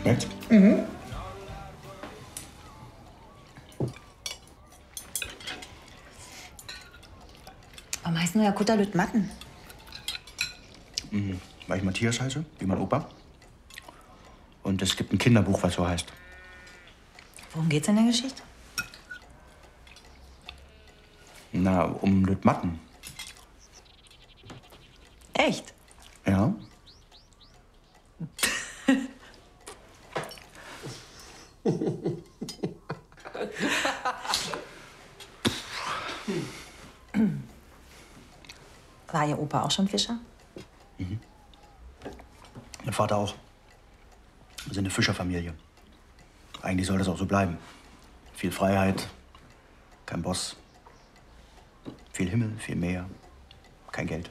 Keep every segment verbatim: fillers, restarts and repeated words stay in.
Schmeckt's? Mhm. Warum heißt denn der Kutter Lüt Matten? Mhm. Weil ich Matthias heiße, wie mein Opa. Und es gibt ein Kinderbuch, was so heißt. Worum geht's in der Geschichte? Na, um Lüt Matten. Echt? Ja. War Ihr Opa auch schon Fischer? Mhm. Mein Vater auch. Wir sind eine Fischerfamilie. Eigentlich soll das auch so bleiben. Viel Freiheit, kein Boss. Viel Himmel, viel Meer, kein Geld.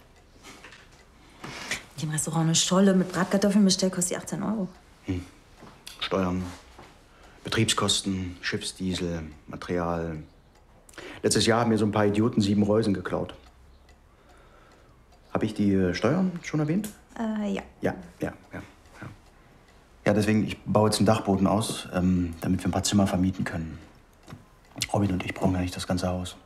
Im Restaurant eine Scholle mit Bratkartoffeln bestellt, kostet die achtzehn Euro. Hm. Steuern, Betriebskosten, Schiffsdiesel, Material. Letztes Jahr haben mir so ein paar Idioten sieben Reusen geklaut. Habe ich die äh, Steuern schon erwähnt? Äh, ja. Ja, ja, ja. Ja, ja deswegen, ich baue jetzt einen Dachboden aus, ähm, damit wir ein paar Zimmer vermieten können. Robin und ich brauchen ja nicht das ganze Haus.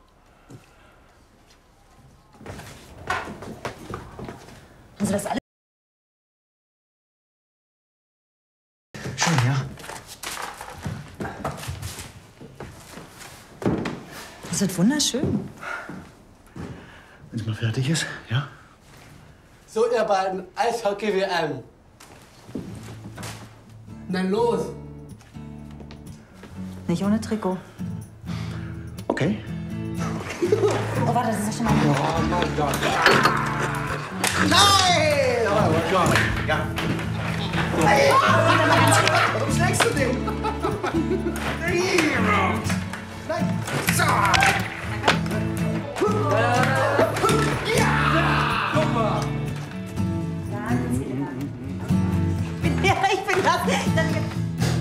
Also das alles. Schön, ja. Das wird wunderschön. Wenn es mal fertig ist, ja? So, ihr beiden, Eishockey-W M. Na los! Nicht ohne Trikot. Okay. Oh, warte, das ist ja schon mal. Oh mein Gott. Nein! Oh mein Gott. Ja. Hey! Warum schlägst du den? Nein! So! Ja! Super! Ganz